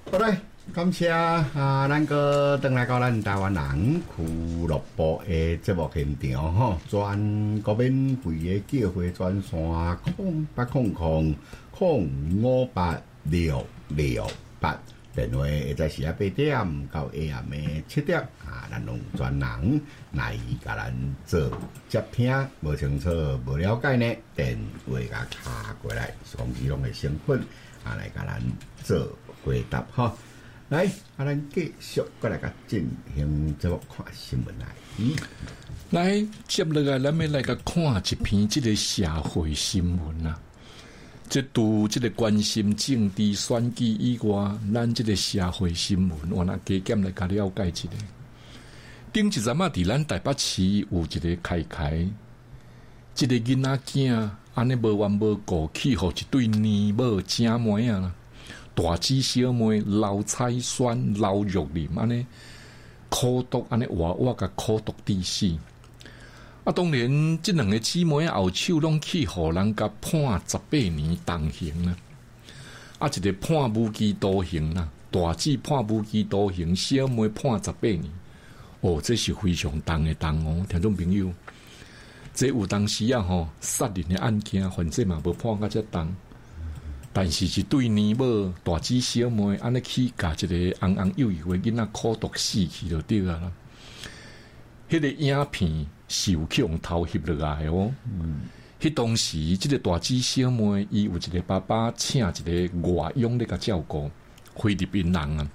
好嘞，感谢咱个登来到咱台湾人俱乐部的节目现场吼，全国免费的叫货专线0800058668，电话会在时8点到下暗的7点咱用专人来甲咱做接听，无清楚、无了解呢，电话甲卡过来，双子龙的身份来甲咱做回答哈。来，咱继续过来甲进行节目看新闻来。 来，接落来咱要来甲看一篇这个社会新闻啊。这除这个关心政治选举以外，咱这个社会新闻，我那加减来甲了解一下。顶一阵啊，伫咱台北市有一个开，一个囡仔囝安尼无缘无故去互一对年母正妹啊，大姊小妹流彩酸、流玉林安尼苦毒安尼活甲苦毒致死。当然，这两个姊妹后手拢去互人甲判18年当刑啊！一个判无期徒刑啦，大姊判无期徒刑，小妹判18年。这是非常重的重哦，听众朋友。这有当时杀人的案件，反正嘛无判到这重，但是一对年母大姊小妹安尼去甲一个红红幼幼的囡仔苦毒死去就对啊啦。迄个影片是有去用偷翕落来哦。迄当时，这个大姊小妹伊有一个爸爸请一个外佣咧甲照顾，菲律宾人啊，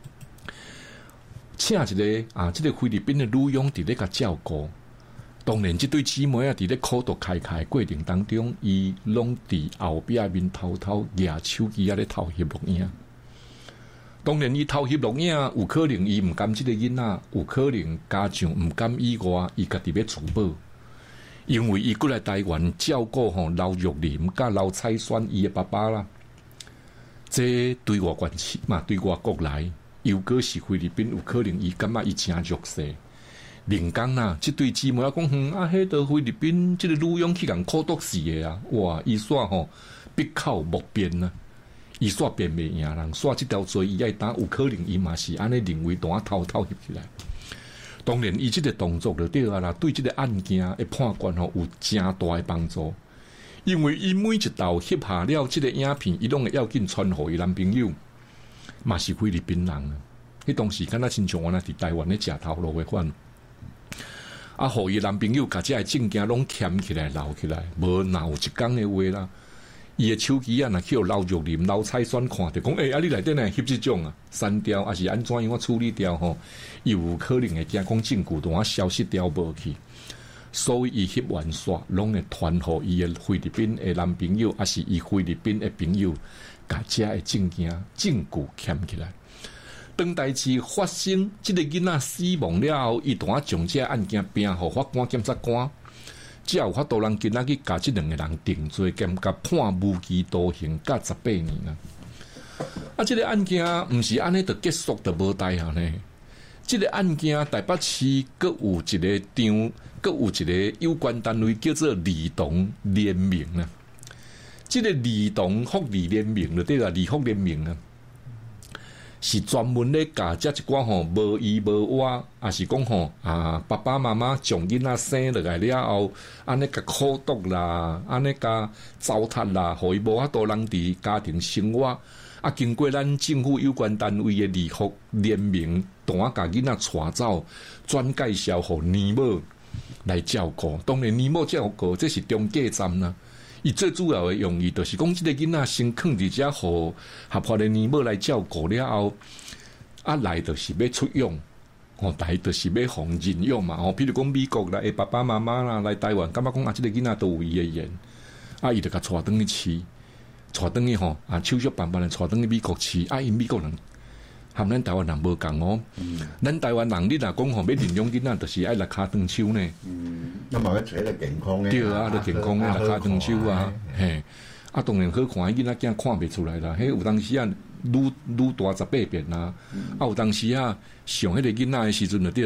请一个这个菲律宾的女佣伫咧甲照顾。当然，这对姊妹伫咧苦毒开的过程当中，伊拢伫后壁面偷偷举手机咧偷翕录影。当然，伊偷翕录影，有可能伊毋甘即个囡仔，有可能家长毋甘以外，伊家己要自保，因为伊过来台湾照顾刘玉林甲刘彩栓伊的爸爸啦。这对外关系嘛，对外国来，又果是菲律宾，有可能伊感觉伊真弱势。另讲啦，即对姊妹讲，迄个菲律宾即个女佣去共苦毒死的啊！哇，伊煞闭口莫辩啊！伊煞辩袂赢人，煞即条罪伊爱打，有可能伊嘛是安尼认为当偷翕起来。当然，伊即个动作就对啊啦，对即个案件的判决有真大的帮助，因为伊每一道翕下了即个影片，伊拢会要紧传互伊男朋友，嘛是菲律宾人啊。迄当时敢若亲像我那伫台湾咧食头路的款。互伊男朋友甲遮证件拢捡起来留起来，无哪有一工的话啦。伊的手机若去刘玉林、刘彩栓看着讲，你内底呢翕即种啊，删掉还是安怎样处理掉有可能会惊讲证据都消失掉无去。所以伊翕完煞拢会传互伊的菲律宾的男朋友，还是伊菲律宾的朋友，甲遮的证据捡起来。当代志发生，这个囡仔死亡了后，伊当将这案件并互法官、检察官，才有法度人今仔去甲这两个人定罪，兼甲判无期徒刑，甲18年啊！这个案件毋是安尼就结束就无代啊呢？这个案件台北市各有一个场，各有一个有关单位叫做儿童联盟啊。这个儿童福利联盟就对啦，儿福联盟啊。是专门咧教这一寡无依无倚，也是讲爸爸妈妈将囡仔生落来了后，安尼甲苦毒啦，安尼甲糟蹋啦，互伊无法度人伫家庭生活。经过咱政府有关单位的儿福联盟，当甲囡仔带走，转介绍互年母来照顾。当然，年母照顾这是中继站啦。伊最主要的用意，就是讲，即个囡仔先囥伫遮，互合法的年母来照顾了后，来就是要出养，来就是要互认养嘛。譬如讲美国来的爸爸妈妈啦，来台湾，感觉讲即个囡仔都有伊的缘，伊就甲带转去饲，带转去手续办办的带转去美国饲，因美国人和咱台湾人无共哦。咱台湾人你若讲要领养囡仔，就是爱来骹长手呢。 那么要找个健康的。 对啊，就健康的来骹长手啊，嘿。当然好看，囡仔囝看袂出来啦。迄有当时愈大18变啦。有当时上迄个囡仔的时阵，就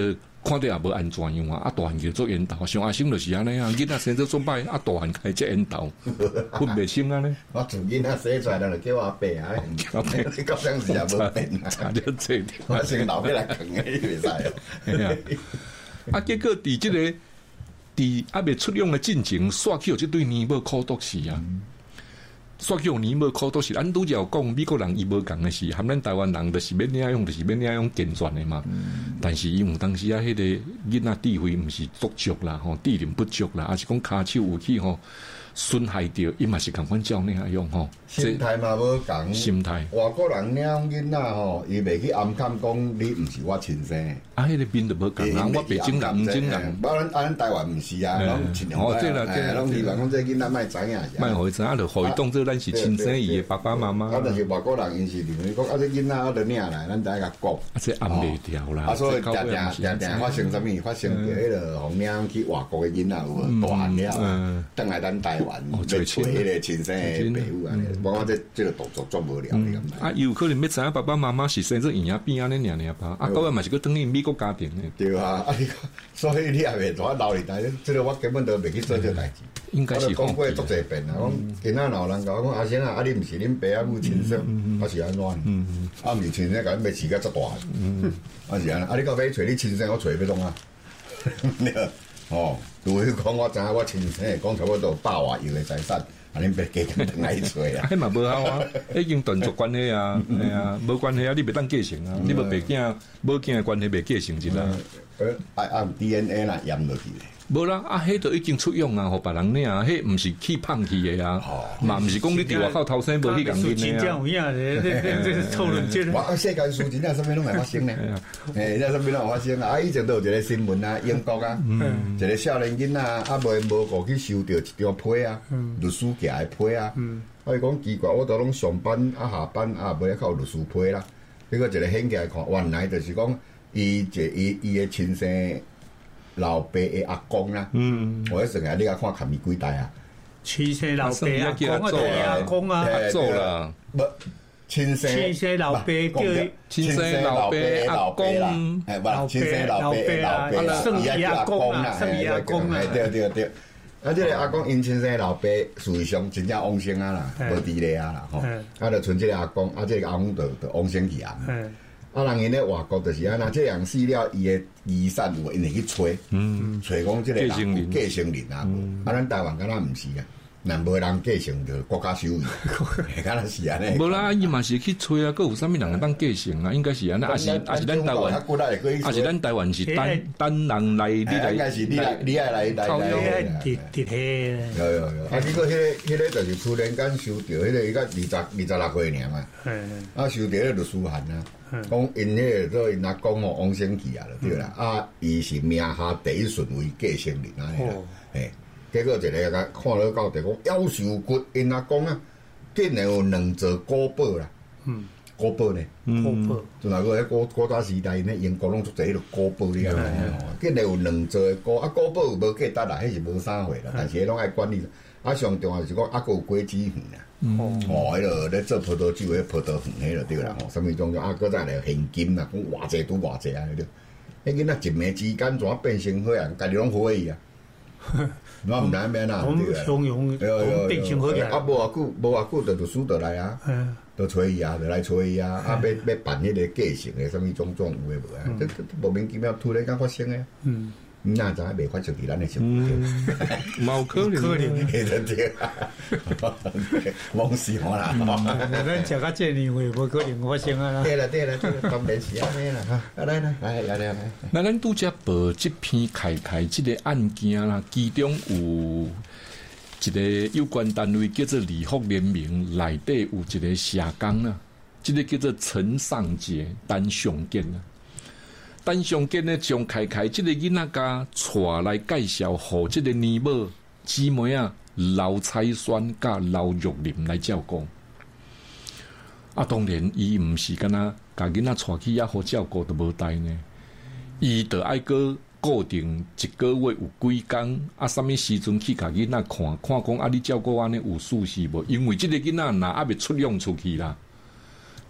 看到也无安全样啊，大汉叫做烟头，上阿生就是安尼啊，囡仔生做准歹，啊大汉开只烟头，分袂清安尼。 我从囡仔生出来，就叫我爸啊，你到当时也无变啊， 差点这点， 我先留起来扛诶，袂使哦。 啊，结果伫即个伫还未出用的进程，刷起有即对年末苦毒事啊。刷起有年末苦毒事，咱拄则有讲美国人伊无共的是，含咱台湾人就是免领用，就是免领用健全的嘛。但是因为当时啊，迄个囡仔智慧毋是足足啦，吼，智能不足啦，还是讲骹手有去吼损害着，伊嘛是共款照那样吼。 心态嘛无共， 心态。 外国人领囡仔吼，伊袂去暗砍讲你毋是我亲生的。 啊，迄个面就无共啊，我北京人、北京人， 咱台湾毋是啊，拢尽量哦，对啦， 拢希望讲这囡仔莫知影， 莫互伊知影，就互伊当做咱是亲生伊的爸爸妈妈。 啊，但是外国人因是认为讲啊，这囡仔我着领来，咱知影甲讲。 啊，这暗袂掉啦。 啊，所以常发生啥物？发生着迄个红领去外国的囡仔有无大汉了，转来咱台湾要找迄个亲生的爸母安尼，我这个动作做无了。 啊，有可能要知影爸爸妈妈是生做圆仔边安尼尔吧？啊，到尾嘛是去等于美国家庭的。 对啊，啊，所以你也袂大留伫台，这个我根本都袂去做这代志。 应该是讲过足侪遍啦，讲今仔老人甲我讲阿生啊，啊你毋是恁爸阿母亲生，我是安怎？啊，毋是亲生，甲恁要饲甲足大，啊是安尼，啊你到尾找你亲生，我找要弄啊？哦，除非讲我知影我亲生，讲差不多100外亿的财产。啊！恁别加紧等来找啊！ 迄嘛无效啊，已经断绝关系啊，系啊，无关系啊，你袂当继承啊，你无爸囝、无囝的关系袂继承一啦。 按 DNA 啦验落去咧。 无啦，啊，迄都已经出用啊，互别人领啊，迄毋是去放弃的啊，嘛毋是讲你伫外口偷生无去共囡的啊。 有影咧，这讨论这个。 我世界事真正啥物拢会发生呢？诶，啥物拢会发生啊！以前都有一个新闻啊，英国啊，一个少年囡仔啊，无故去收到一张批啊，律师寄的批啊。啊，伊讲奇怪，我都拢上班啊，下班啊，无咧靠律师批啦。结果一个掀起来看，原来就是讲伊的亲生老爸的阿公啦。我迄阵啊，你甲看看咪几代啊？ 亲生老爸阿公啊，阿公啊， 做啦， 无亲生老爸叫亲生老爸阿公， 哎，不，亲生老爸算伊阿公啦，算伊阿公啦， 对。啊，这个阿公因亲生老爸事实上真正往生啊啦，无伫咧啊啦吼，啊，就剩这个阿公，啊，这个阿公就往生去啊。啊，人因咧外国就是安那，这样死了，伊的遗产有因会去找，找讲这个人继承人啊，啊，咱台湾敢若毋是啊。若无人继承着国家收益，敢若是安尼。 无啦，伊嘛是去催啊，佫有啥物人会当继承啊？应该是安尼，还是咱台湾，还是咱台湾是单人来，你来， 应该是你爱来直系。 有。啊，结果迄个就是突然间收到，迄个伊甲26岁尔嘛，啊收到迄个律师函啊，讲因迄个做因阿公哦往生去啊，就对啦。啊，伊是名下第一顺位继承人安尼啦，嘿。结果一个甲看了到地讲夭寿骨，因阿公啊，竟然有2座古堡啦，古堡呢， 古堡， 就那个迄古早时代呢，英国拢做侪迄个古堡哩啊，竟然有2座的古堡有无价值啦，迄是无啥货啦，但是迄拢爱管理。啊，上重要就是讲，还有果子园啦，迄个咧做葡萄酒迄葡萄园迄个对啦，什么种种啊，搁再来现金啦，讲偌济拄偌济啊，迄个，迄囡仔一暝之间怎变成好啊？家己拢好伊啊！我毋知免啦， 变成好个。 啊，无偌久，就律师就来啊，就找伊啊，就来找伊啊，啊，要办迄个继承的，什么种种有诶无啊？这莫名其妙突然间发生诶。哪知影袂发生伫咱诶身边？ 冇可能， 对，妄想啦。 咱食到这样话，无可能发生啊啦。 对啦，当然是安尼啦哈。来， 那咱拄则报这篇开这个案件啦，其中有一个有关单位叫做理福联名，内底有一个社工啦，这个叫做陈尚杰单上建啦。单上建呢，将这个囡仔家带来介绍，互这个年末姊妹啊刘彩宣甲刘玉林来照顾。啊，当然伊毋是敢若甲囡仔带去遐好照顾都无带呢，伊着爱个固定1个月有几工啊，啥物时阵去甲囡仔看讲啊，你照顾安尼有事是无？因为这个囡仔若还未出养出去啦。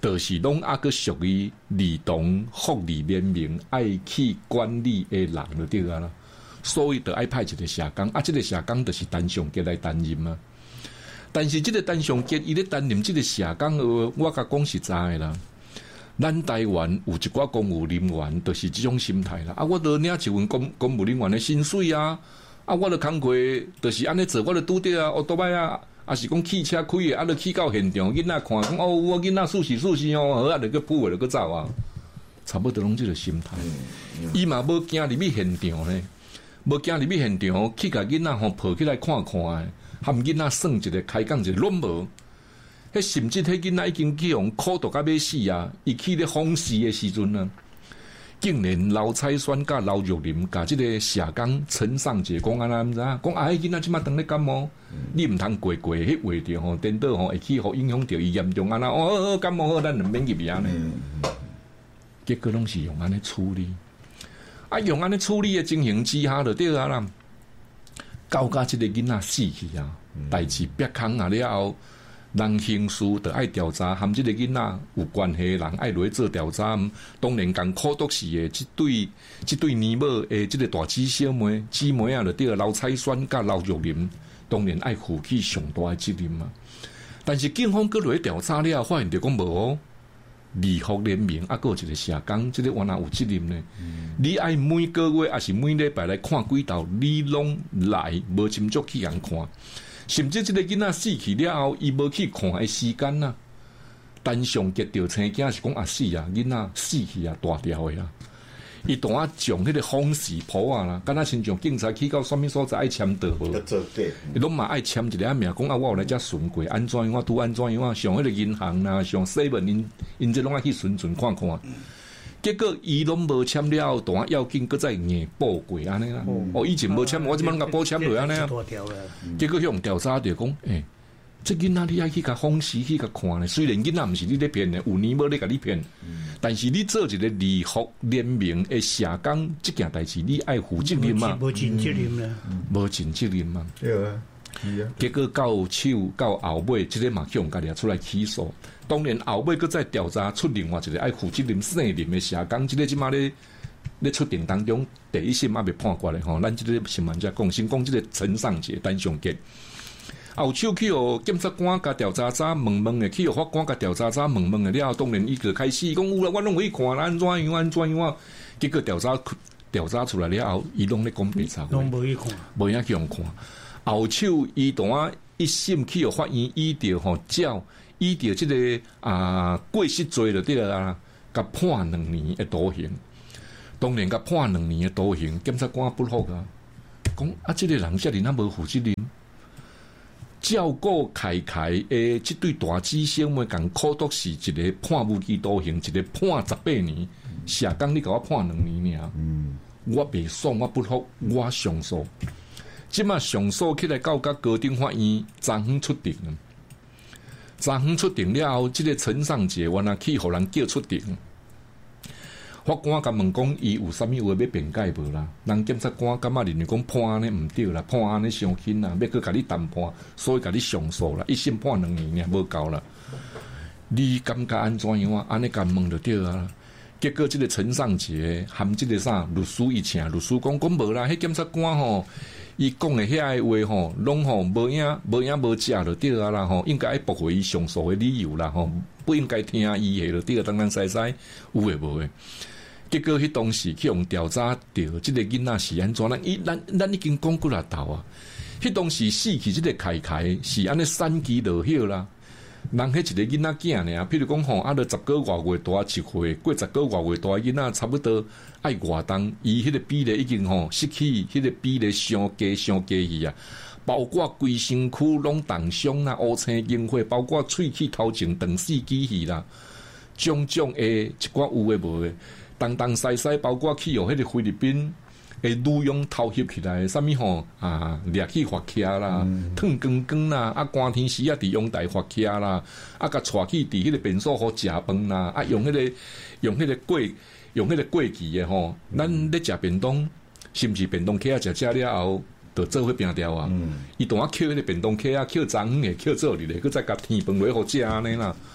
就是拢还佫属于儿童福利联盟爱去管理的人就对啊啦。所以就爱派一个社工，这个社工就是陈尚杰来担任嘛。但是这个陈尚杰伊咧担任这个社工，我甲讲实在的啦。咱台湾有一寡公务人员就是这种心态啦。我都领一份公务人员的薪水啊，我的工课就是安尼做，我就拄着啊，多摆啊，也是讲汽车开的，就去到现场，囡仔看讲我囡仔舒适哦，好就去扑就去走啊，差不多拢这个心态。伊嘛无惊入去现场呢，无惊入去现场去甲囡仔抱起来看看的，含囡仔算一个开讲一个拢无。甚至迄囡仔已经去用苦毒到要死啊！伊去咧访视的时阵呢，竟然刘彩栓甲刘玉林甲即个社工陈尚杰讲安那毋知影，讲迄囡仔即马当咧感冒，你毋通过迄话着吼，颠倒吼会去互影响着伊严重安那感冒好，咱就免入去安尼。结果拢是用安尼处理，用安尼处理的情形之下就对啊啦，到甲即个囡仔死去啊，代志别空啊了后。人刑事就爱调查，含这个囡仔有关系的人爱落去做调查。当然，讲苦毒死的这对年母的这个大姊妹啊，就对刘彩栓甲刘玉林，当然爱负起上大的责任嘛。但是警方搁落去调查了，发现着讲无哦，儿福联盟还有一个社工，这个原来有责任呢。你爱每个月还是每礼拜来看几道，你拢来无斟酌去人看。甚至这个囡仔死去了后，伊无去看的时间呐。陈尚杰调青囝是讲死啊，囡仔死去啊，大条的啊。伊当啊将迄个方式谱啊啦，敢若亲像警察去到什么所在爱签到无？伊拢嘛爱签一个名，讲我有来遮巡过，安怎样我拄安怎样我上迄个银行啦，上7因这拢爱去巡看看。结果伊拢无签了，当啊要紧，搁再硬报过安尼啦。以前无签，我即摆拢甲报签落安尼啊。结果向调查着讲，这囡仔你爱去甲访视去甲看咧。虽然囡仔毋是你咧骗的，有年无咧甲你骗，但是你做一个儿福联盟的社工，这件代志你爱负责任嘛？ 无尽责任啦， 无尽责任嘛。 对啊。 结果到后尾，这个嘛向家己出来起诉。当然后尾搁再调查出另外一个爱负责任姓林的社工，这个即马咧出庭当中第一审还未判决咧吼。咱这个新闻才讲，先讲这个陈尚杰、陈尚杰，后手去互检察官甲调查者问的，去互法官甲调查者问的了后，当然伊就开始讲有啦，我拢会看啦，安怎样。结果调查出来了后，伊拢咧讲白查， 拢无去看， 无影去用看。后手伊当啊一审去互法院依照依照这个过失罪就对啦，甲判2年的徒刑。当然甲判2年的徒刑，检察官不服啊，讲这个人遮尔无负责任，照顾开的这对大姊兄妹共苦毒是一个判无期徒刑，一个判18年，社工你甲我判2年尔，我袂爽，我不服，我上诉。即马上诉起来到甲高等法院昨昏出庭了。昨昏出庭了后，这个陈尚杰原来去互人叫出庭。法官甲问讲，伊有啥物话要辩解无啦？人检察官感觉认为讲判安尼毋对啦，判安尼伤轻啦，要去甲你谈判，所以甲你上诉啦，一审判2年无够啦。你感觉安怎样啊？安尼甲问就对啊。结果这个陈尚杰含这个律师一请，律师讲无啦，迄检察官吼。伊讲的遐个话吼，拢吼无影无假就对啊啦吼，应该爱驳回伊上诉的理由啦吼，不应该听伊的就对啊，当然西有诶无诶。结果迄当时去用调查着即个囡仔是安怎？咱已经讲过啦头啊，迄当时死去即个凯是安尼3期落叶啦。人迄一个囡仔囝尔，譬如讲吼，就10个外月大1岁，过10个外月大囡仔，差不多爱外重，伊迄个比例已经吼失去，迄个比例伤低去啊！包括规身躯拢重伤啦，乌青硬化，包括喙齿头前断死机去啦，种的一寡有诶无诶，东西，包括去互迄个菲律宾。女佣偷袭起来，啥物吼掠去发徛啦，烫光啦，寒天时伫阳台发徛啦，甲带去伫迄个便所好食饭啦，用迄个过期的吼，咱咧食便当，甚至便当客食了后，就做伙拼掉啊！伊当啊捡迄个便当客捡昨昏的，捡昨日的，佮再甲添饭落好食安尼啦。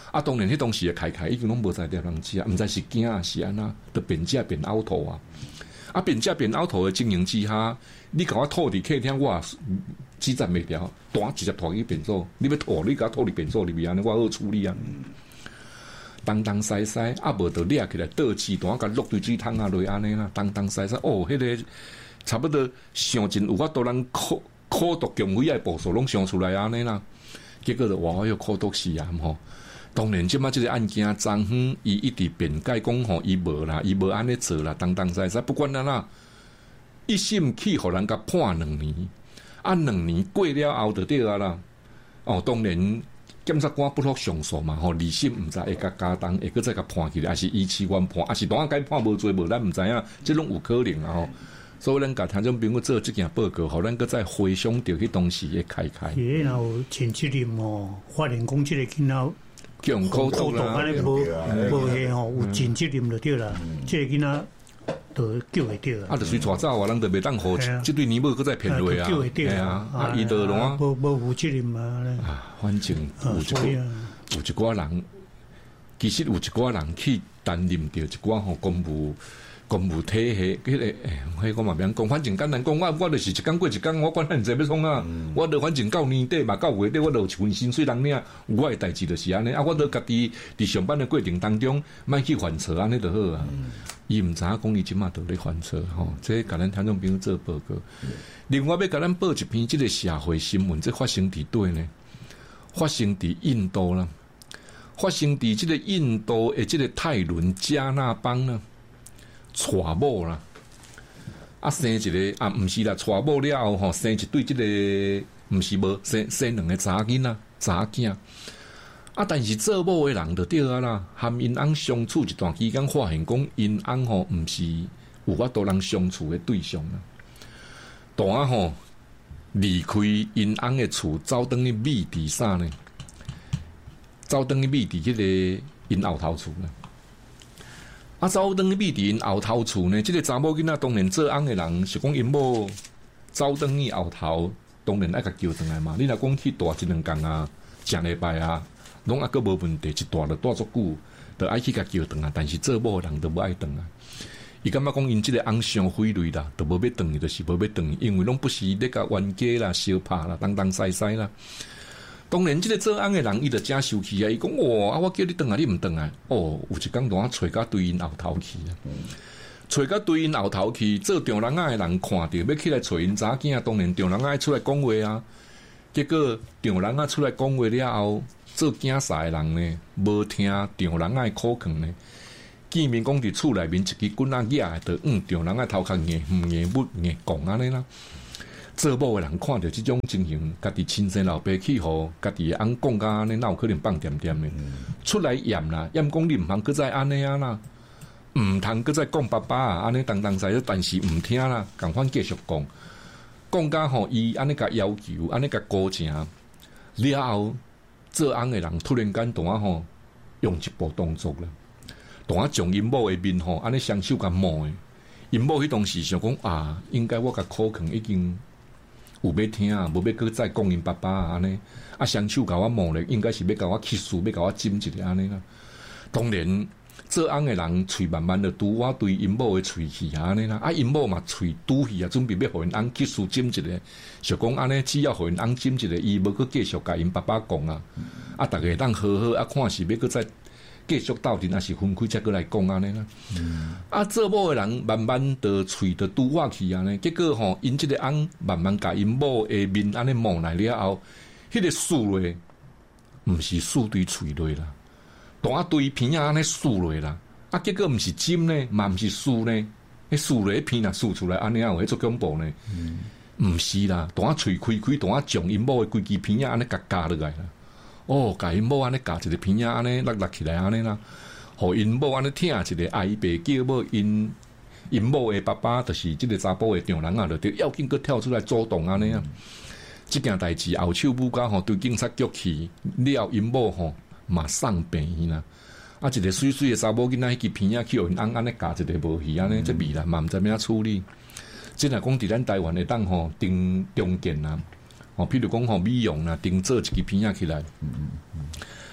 啊，当然迄当时的开已经拢无在条人食，毋知是惊是安那，都变价变凹头啊！啊，变价变凹头的经营之下，你甲我吐伫客厅，我指责袂掉，单直接拖去便所，你要吐，你甲我吐伫便所里面安尼，我好处理啊！东东西西，啊无就掠起来倒气，单甲落堆水桶啊落安尼啦，东东西西，哦，迄个差不多上真有法度人苦毒强威的步数拢上出来安尼啦，结果就哇哟苦毒死啊吼！当然，即马即个案件昨昏伊一直辩解讲吼，伊无啦，伊无安尼做啦，东东西西，不管啦，一审去互人甲判2年，啊2年过了后就对啊啦。哦，当然检察官不落上诉嘛，吼，二审毋知会甲加重，会搁再甲判起来，还是依期原判，还是当该判无罪无，咱毋知影，即拢有可能啊吼。所以咱甲听众朋友做即件报告，互咱搁再回想着迄当时的开。 然后前7年哦，法院讲即个囡仔。 用口毒啦， 安尼无下吼，有尽责任就对啦。这个囡仔就救会到啊，就随带走啊，人就袂当好，即对年尾搁再骗落啊， 救会到啊，伊就拢无负责任嘛。 啊，反正有一寡人，其实有一寡人去担任着一寡吼公务体系，迄个嘛免讲，反正简单讲，我就是一工过一工，我管恁济要创啊，我就反正到年底嘛，到月底我就有一份薪水人领，我的代志就是安尼啊，我都家己伫上班的过程当中，莫去犯错安尼就好啊。伊毋知影讲伊即马都咧犯错吼，这甲咱听众朋友做报告。另外要甲咱报一篇即个社会新闻，这发生伫对呢？发生伫印度啦，发生伫即个印度的即个泰伦加纳邦呢。娶某啦，啊生一个啊，毋是啦，娶某了后吼，生一对即个，毋是无生2个查囡仔、查囝，啊，但是做某的人就对啊啦，含因翁相处一段期间，发现讲因翁吼毋是有法度人相处的对象啦，当啊吼离开因翁的厝，走转去米伫啥呢？走转去米伫迄个因后头厝啦。啊，走转去米伫因后头厝呢？即个查某囡仔当然做翁的人是讲因某走转去后头，当然爱甲叫转来嘛。你若讲去大1、2工啊，一礼拜啊，拢还佫无问题，一大就大足久，就爱去甲叫转啊。但是做某的人都无爱转啊。伊感觉讲因即个翁伤毁类啦，都无要转，就是无要转，因为拢不是咧甲冤家啦、相拍啦、东西西啦。当然，即个做翁的人，伊就真生气啊！伊讲哇，我叫你转啊，你毋转啊！哦，有一工当找甲对因后头去啊，找甲对因后头去，做丈人仔的人看着要起来找因查囝，当然丈人仔出来讲话啊。结果丈人仔出来讲话了后，做囝婿的人呢，无听丈人仔的口劝呢，见面讲伫厝内面一支棍仔举的，就丈人仔头壳硬硬不硬讲安尼啦。做某的人看到这种情形，家己亲生老爸去互家己的翁讲甲安尼，哪有可能放点点呢？出来验啦，验讲你毋通搁再安尼啊啦，毋通搁再讲爸爸啊安尼当西，但是毋听啦，共款继续讲，讲甲吼伊安尼甲要求，安尼甲高正了后，做翁的人突然间同啊吼用一步动作啦，同啊将因某的面吼安尼双手甲摸的，因某迄当时想讲啊，应该我甲口劝已经。有要听啊，无要搁再讲因爸爸啊安尼，啊双手甲我摸咧，应该是要甲我起诉，要甲我จิ้一个安尼啦。当然，做翁的人喙慢慢的拄我对因某的喙去啊安尼啦，啊因某嘛喙拄去啊，准备要互因翁起诉จิ้一个，想讲安尼只要互因翁จิ้一个，伊无搁继续甲因爸爸讲啊，啊逐个当好好啊看是要搁再。继续斗阵，还是分开才过来讲安尼啦。啊，做某的人慢慢的喙的拄我去安尼，结果吼，因即个翁慢慢甲因某的面安尼望来了后，迄个输落，毋是输对喙落啦，大对片仔安尼输落啦。啊，结果毋是针呢，嘛毋是输呢，迄输落片啊输出来安尼啊，有迄做恐怖呢。毋是啦，大喙开，大将因某的规支片仔安尼夹落来啦。哦，甲因某安尼夹一个片仔安尼落起来安尼啦，互因某安尼听一个阿姨伯叫某因某的爸爸，就是即个查甫的丈人啊，就对要紧，佮跳出来主动安尼啊。即件代志后手母家吼对警察局去了，因某吼嘛送病院啦。啊，一个水水的查某囡仔，迄支片仔去互因翁安尼夹一个无去安尼，这未来嘛毋知影处理。即若讲伫咱台湾的当吼定中建啊。哦，譬如讲吼美容啦，定做一支片仔起来，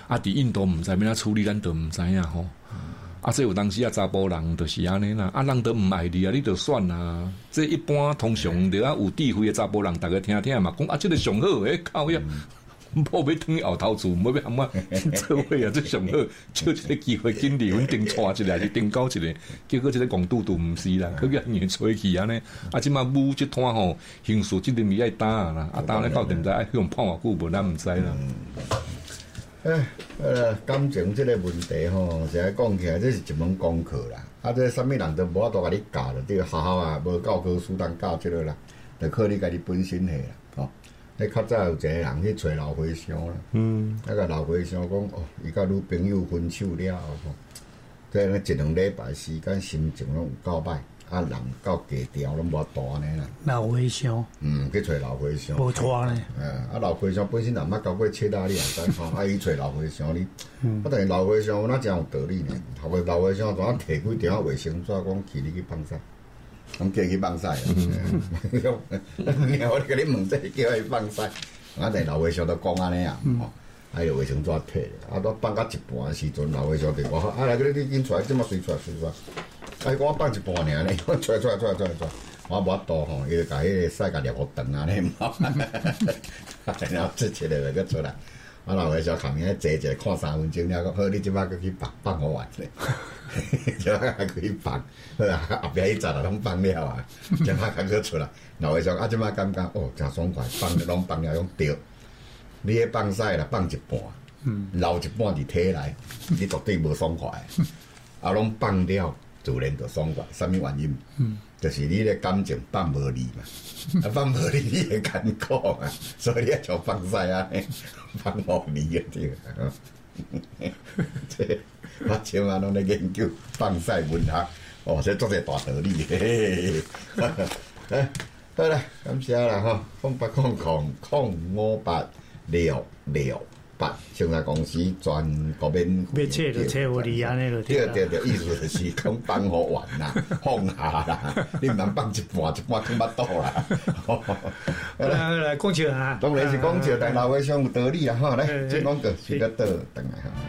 啊，伫印度毋知要怎处理，咱都毋知影吼。啊，这有当时啊，查甫人就是安尼啦，啊，人都毋爱你啊，你就算啦。这一般通常着啊有智慧的查甫人，逐个听听嘛，讲啊，这个上好，靠呀，某要转去后头厝，冇要阿妈做伙啊，这上好，找一个机会紧离婚订娶一个，是订交一个，结果这个公拄拄毋是啦，佢个硬吹去安尼，啊，即马母这摊吼，刑事责任伊爱打啦，啊，打咧到底毋知爱用判偌久无，咱毋知啦。 感情这个问题吼，实在讲起来，这是一门功课啦。啊，这啥物人都无法度甲你教了，这个学校啊，无教科书当教这个啦，就靠你家己本身下啦，吼。你较早有一个人去找老和尚啦，那个老和尚讲，哦，伊甲女朋友分手了后吼，即个一两礼拜时间心情拢有够歹，啊，人够低调，拢无大安尼啦。 老和尚， 去找老和尚， 无错呢。 啊，老和尚本身也毋捌交过切啊，你也知吼。啊，伊找老和尚你，我等于老和尚哪真有道理呢？后尾老和尚怎啊摕几张卫生纸，讲去你去放屎，讲叫去放屎啊！我甲你问这叫伊放屎，啊，等老和尚都讲安尼啊，吼。啊，有卫生纸摕，啊，都放到一半时阵，老和尚就讲，啊，来，你紧出来，即马随出来。哎，我放一半尔呢，我出来，我无法度吼，伊就甲迄个屎甲掠互长安尼嘛，然后这一个就出来，我老伙小旁边坐一下看3分钟了，讲好，你即摆搁去放好完咧，即摆还可以放，好啊，后壁迄阵拢放了啊，即摆刚搁出来，老伙小啊，即摆感觉哦，真爽快，放拢放了，用对，你迄放屎啦，放一半，留一半伫体内，你绝对无爽快，啊，拢放了。自然就爽快，什么原因？就是你的感情放无离嘛，啊放无离你会艰苦嘛，所以你要像放屎啊，放无离啊对啊。这我像啊拢咧研究放屎文学，哦，这做者大道理。嘿嘿好啦，感谢啦吼，0800058668，生产公司全国免要找就找有你安尼就对。对，意思就是讲放好完啦，放下啦，你毋通放一半放巴肚啦。 来讲笑啊， 当然是讲笑，但老话上有道理啦吼。来，这广告是个倒等来哈。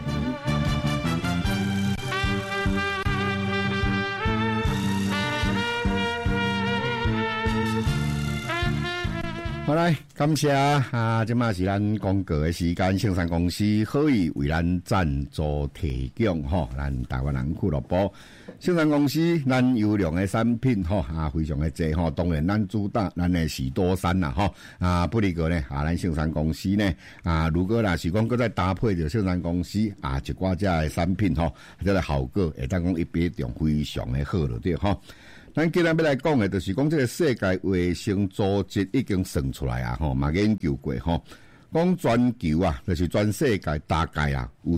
好来，感谢啊！即马是咱广告的时间，圣山公司可以为咱赞助提供吼，咱台湾人俱乐部圣山公司咱优良的产品吼啊，非常的济吼。当然，咱主打咱的喜多山啦吼啊，不离个呢啊，咱圣山公司呢啊，如果若是讲搁再搭配着圣山公司啊一寡只的产品吼，这个效果会当讲一比中非常的好了对吼。咱今日要来讲的，就是讲这个世界卫生组织已经算出来啊，吼，嘛研究过吼，讲全球啊，就是全世界大概啊，有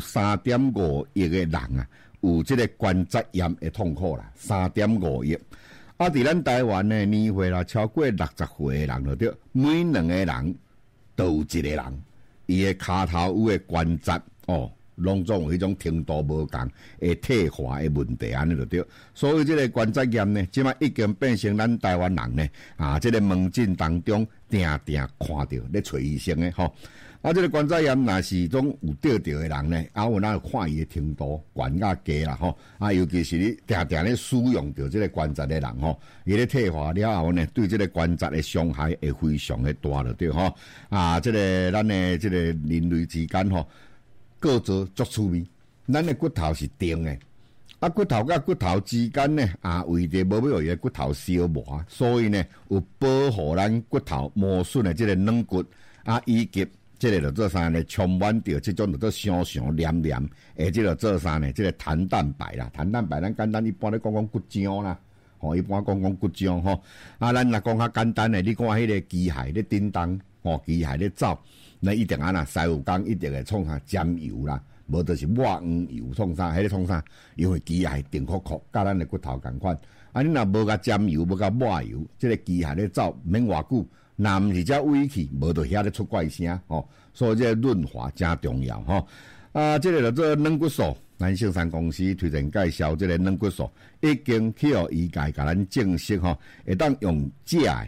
3.5亿的人啊，有这个关节炎的痛苦啦，3.5亿。啊，伫咱台湾呢，年岁啦超过60岁的人了，对，每2个人都有一个人，伊的骹头有的关节哦。拢总有迄种程度无共会退化的问题安尼就对，所以这个关节炎呢，即摆已经变成咱台湾人呢啊，这个门诊当中定看到咧找医生的吼。啊，这个关节炎若是种有得着的人呢，啊，有哪有看伊的程度悬甲低啦吼。啊，尤其是你定咧使用着这个关节的人吼，伊咧退化了后呢，对这个关节的伤害会非常的大了对吼。啊，这个咱的这个人类之间吼。各做足趣味，咱的骨头是定的，啊骨头甲骨头之间呢，啊为着无要伊个骨头消磨，所以呢有保护咱骨头磨损的这个软骨，啊以及这个就做啥呢？充满着这种就做上黏黏，而这个做啥呢？这个弹蛋白啦，弹蛋白咱简单一般咧讲骨浆啦，吼一般讲骨浆吼，啊咱若讲较简单的，你看迄个机械咧叮当，哦机械咧走。那一定啊啦，师傅讲一定会创啥沾油啦，无就是抹黄油创啥，迄个创啥，因为机械定壳壳，甲咱的骨头共款。啊，你若无甲沾油，无甲抹油，这个机械咧走免偌久，若毋是只尾气，无就遐咧出怪声吼。所以这个润滑真重要吼。啊，这个叫做软骨素，咱圣山公司推荐介绍这个软骨素，已经去互医界甲咱证实吼，会当用食的。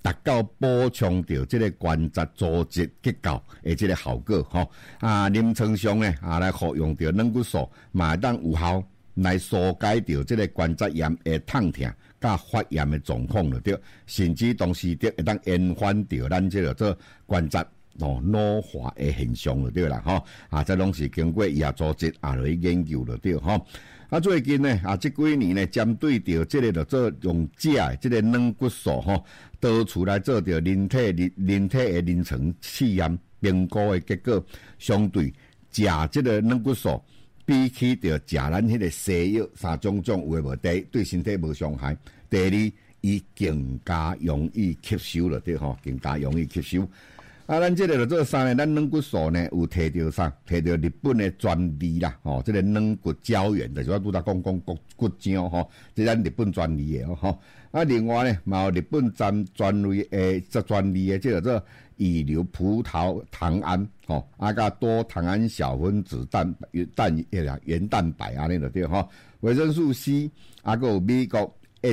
达到补充到这个关节组织结构的这个效果吼。临床上呢来服用到软骨素，嘛会当有效来疏解到这个关节炎的痛痛甲发炎的状况了对，甚至同时会当延缓到咱这个做关节老化的现象了对啦吼。这拢是经过医学组织来研究了对吼。最近呢这几年呢，针对到这个做用假的这个软骨素吼，导出来做到人体的临床试验评估的结果，相对食这个软骨素比起着食咱迄个西药三种有诶无，第一对身体无伤害，第二伊更加容易吸收了对吼，更加容易吸收。咱这个做啥呢？咱软骨素呢有摕到啥？摕到日本的专利啦，这个软骨胶原，就是我拄才讲骨浆吼，这咱日本专利的吼。另外呢，嘛有日本专利的这个做乙硫葡萄糖胺吼，甲多糖胺小分子原蛋白安尼就对吼。维生素 C， 还有美国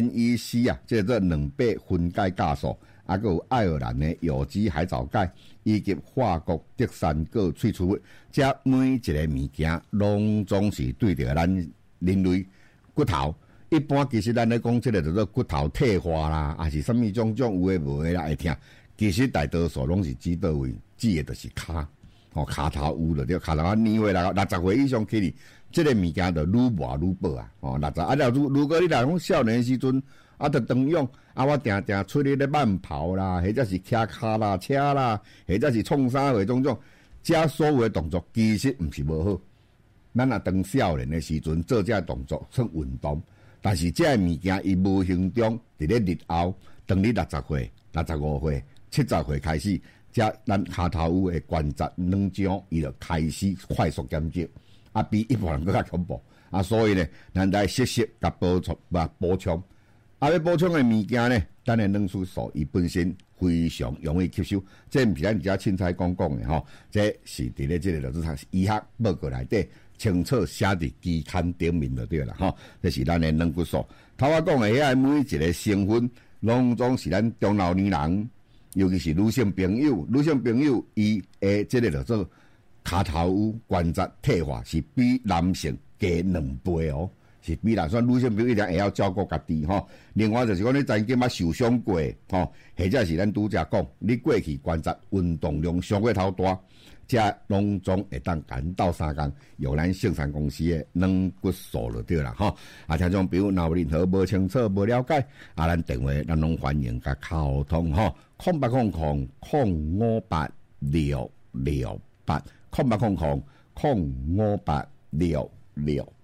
NEC 这个2倍酚酞酵素。还有爱尔兰的有机海藻钙，以及法国德山果萃取物，这每一个物件拢总是对着咱人类骨头。一般其实咱咧讲这个叫做骨头退化啦，还是什么种有诶无诶啦会疼，其实大多数拢是指倒位，指诶就是骹骹头有了对，骹头年岁60岁以上起哩，这个物件就愈磨愈薄啊60如果你来讲少年时阵。就当用我定出去咧慢跑啦，或者是骑脚啦、车啦，或者是创啥货种，这所有的动作其实毋是无好。咱当少年的时阵做这动作算运动，但是这物件伊无形中伫咧日后，当你60岁、65岁、70岁开始，这咱骹头有的关节软浆伊就开始快速减少，比一般人更加恐怖所以呢，咱来适时甲补充。要补充的物件呢，咱的软骨素伊本身非常容易吸收，这毋是咱遮凊彩讲的吼，这是伫咧这个就是医学报告内底清楚写伫期刊顶面就对啦吼。这是咱的软骨素。头我讲的遐每一个成分，拢总是咱中老年人，尤其是女性朋友，伊的这个叫做骹头有关节退化，是比男性加2倍哦。是比男算女性朋友一定会晓照顾家己吼。另外就是讲你曾经受伤过吼，或者是咱拄则讲，你过去关节运动量伤过头大，这拢总会当赶到3工，由咱生产公司的软骨素就对啦吼。听众朋友若有任何无清楚、无了解，咱电话咱拢欢迎甲沟通吼，0800058668，0800058668。